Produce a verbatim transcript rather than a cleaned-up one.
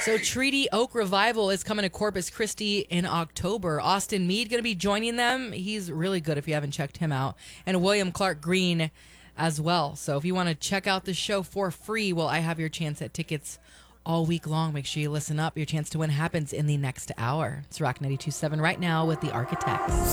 So Treaty Oak Revival is coming to Corpus Christi in October. Austin Mead going to be joining them. He's really good if you haven't checked him out. And William Clark Green as well. So if you want to check out the show for free, well, I have your chance at tickets all week long. Make sure you listen up. Your chance to win happens in the next hour. It's Rock ninety-two point seven right now with The Architects.